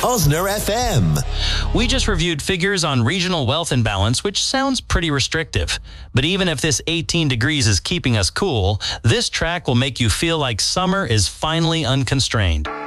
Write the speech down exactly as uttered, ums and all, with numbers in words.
Cosner F M. We just reviewed figures on regional wealth imbalance, which sounds pretty restrictive. But even if this eighteen degrees is keeping us cool, this track will make you feel like summer is finally unconstrained.